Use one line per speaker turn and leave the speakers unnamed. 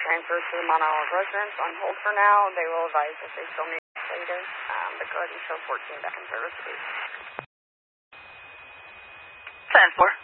transferred to the Mount Olive residence on hold for now. They will advise if they still need us later. But go ahead and show 14 back in service, please.
10-4.